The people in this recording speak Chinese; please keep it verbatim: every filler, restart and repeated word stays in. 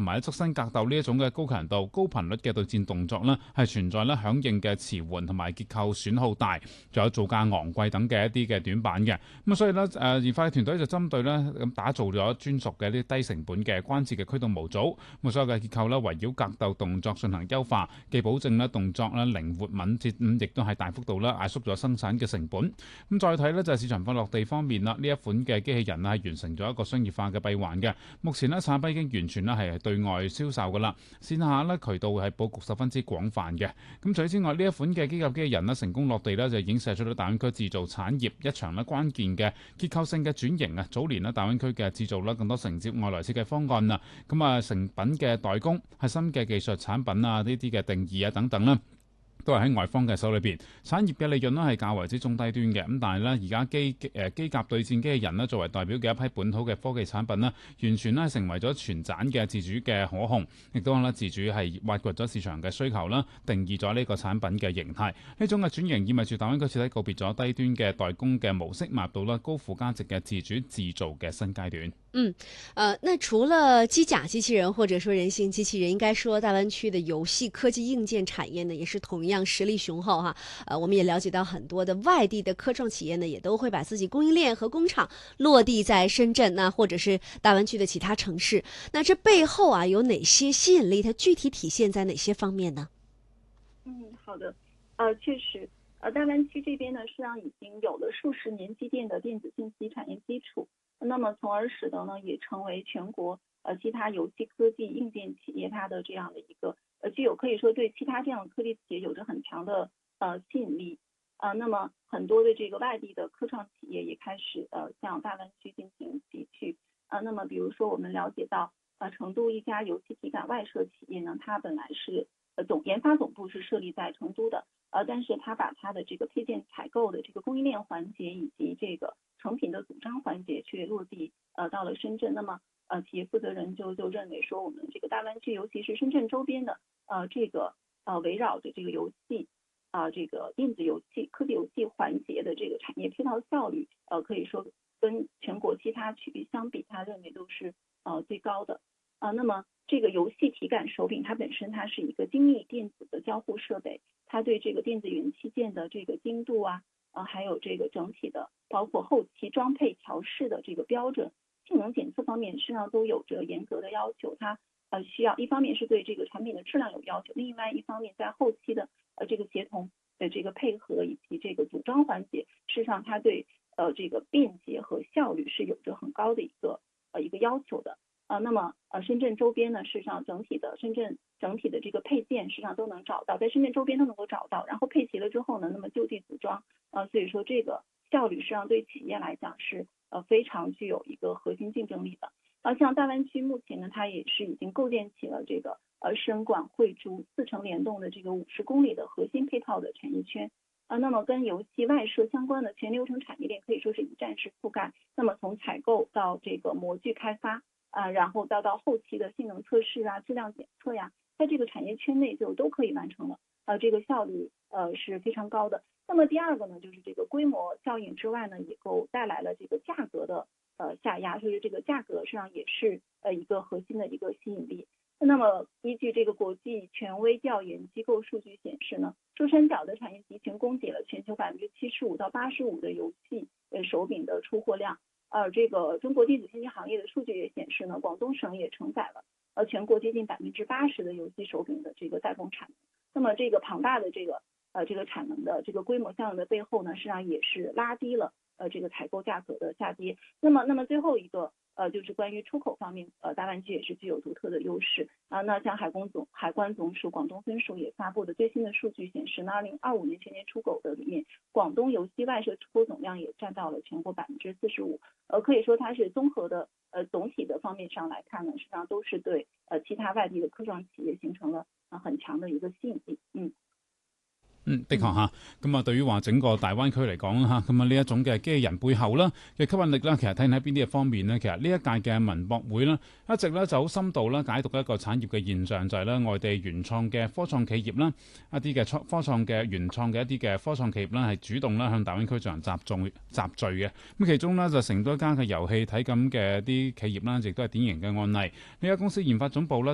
同埋側身格鬥呢一種嘅高強度、高頻率嘅對戰動作呢，係存在咧響應嘅遲緩同埋結構損耗大，仲有造價昂貴等嘅一啲嘅短板嘅。咁所以呢，誒研發嘅團隊就針對呢咁打造咗專屬嘅啲低成本嘅關節嘅驅動模組，咁所有嘅結構呢圍繞格鬥動作進行優化，既保證呢動作呢靈活敏捷，咁亦都係大幅度咧壓縮咗生產嘅成本。咁再睇呢，就係市場化落地方面啦，呢一款嘅機器人係完成咗一個商業化嘅閉環嘅。目前呢，產品已經完全咧係對外銷售噶啦，線下呢渠道係佈局十分之廣泛嘅。咁除此之外，呢一款嘅機甲機器人呢成功落地呢，就已經射出咗大灣區製造產業一場咧關鍵嘅結構性嘅轉型啊！早年呢，大灣區嘅製造咧更多承接外來設計方案啊，咁啊成品嘅代工、核心嘅技術產品啊呢啲嘅定義啊等等啦，都係喺外方嘅手裏邊，產業嘅利潤呢係較為之中低端嘅。咁但係呢，而家機誒機甲對戰機器人呢作為代表嘅一批本土嘅科技產品呢，完全呢成為咗全盞嘅自主嘅可控，亦都呢自主係挖掘咗市場嘅需求啦，定義咗呢個產品嘅形態。呢種嘅轉型意味住大灣區徹底告別咗低端嘅代工嘅模式，邁入到啦高附加值嘅自主製造嘅新階段。 嗯，呃，那除了機甲機器人或者說人形機器人，應該說大灣區的遊戲科技硬件產業呢，也是同樣實力雄厚哈。呃，我們也了解到很多的外地的科創企業呢，也都會把自己供應鏈和工廠落地在深圳那或者是大灣區的其他城市。那這背後啊，有哪些吸引力？它具體體現在哪些方面呢？ 嗯，好的，呃，確實，呃，大灣區這邊呢，實際上已經有了數十年積澱的電子信息產業基礎。那麼從而使得呢，也成為全國呃其他遊戲科技硬件企業它的這樣的一個呃具有可以說對其他這樣的科技企業有着很強的呃吸引力啊、呃。那麼很多的這個外地的科創企業也開始呃向大灣區進行集聚啊、呃。那麼比如說我們了解到呃成都一家遊戲體感外設企業呢，它本來是呃總研發總部是設立在成都的，呃但是它把它的這個配件採購的這個供應鏈環節以及這個成品的組裝環節卻落地呃到了深圳。那麼呃企業負責人就就認為說，我們這個大灣區尤其是深圳周邊的呃這個呃圍繞着這個遊戲啊、呃、這個電子遊戲科技遊戲環節的這個產業配套效率呃可以說跟全國其他區域相比，他認為都是呃最高的啊、呃。那麼這個遊戲體感手柄它本身它是一個精密電子的交互設備，它對這個電子元器件的這個精度啊呃，還有這個整體的，包括後期裝配調試的這個標準、性能檢測方面，實際上都有着嚴格的要求。它呃需要一方面是對這個產品的質量有要求，另外一方面在後期的呃這個協同的這個配合以及這個組裝環節，事實上它對呃這個便捷和效率是有着很高的一個呃一個要求的。呃，那麼呃深圳周邊呢，事實上整體的深圳整體的這個配件實際上都能找到，在深圳周邊都能夠找到，然後配齊了之後呢，那麼就地組裝。呃，所以說這個效率實際上對企業來講是呃非常具有一個核心競爭力的。呃，像大灣區目前呢，它也是已經構建起了這個呃深廣匯珠四城聯動的這個五十公里的核心配套的產業圈。呃，那麼跟遊戲外設相關的全流程產業鏈可以說是一站式覆蓋。那麼從採購到這個模具開發啊、呃，然後到到後期的性能測試啊、質量檢測呀，在這個產業圈內就都可以完成了。呃，這個效率呃是非常高的。那麼第二個呢，就是這個規模效應之外呢，也夠帶來了這個價格的呃下壓，所以這個價格實際上也是呃一個核心的一個吸引力。那麼依據這個國際權威調研機構數據顯示呢，珠三角的產業集群供給了全球百分之七十五到八十五的遊戲呃手柄的出貨量。而這個中國電子信息行業的數據也顯示呢，廣東省也承載了呃全國接近百分之八十的遊戲手柄的這個代工產能。那麼這個龐大的這個呃這個產能的這個規模效應的背後呢，實際上也是拉低了呃這個採購價格的下跌。那麼那麼最後一個呃就是關於出口方面，呃大灣區也是具有獨特的優勢啊。那像海關總海關總署廣東分署也發布的最新的數據顯示呢，二零二五年全年出口的裡面，廣東遊戲外設出口總量也佔到了全國百分之四十五。呃可以說它是綜合的呃總體的方面上來看呢，實際上都是對呃其他外地的科創企業形成了呃很強的一個吸引力。嗯。 嗯，的確嚇，咁啊，對於話整個大灣區嚟講啦嚇，咁啊呢一種嘅機器人背後啦嘅吸引力啦，其實睇喺邊啲嘅方面呢？其實呢一屆嘅文博會啦，一直咧就好深度啦解讀一個產業嘅現象，就係咧外地原創嘅科創企業啦，一啲嘅科創嘅原創嘅一啲嘅科創企業啦，係主動啦向大灣區進行集中集聚嘅。咁其中呢，就成多一間嘅遊戲體感嘅啲企業啦，亦都係典型嘅案例。呢間公司研發總部啦。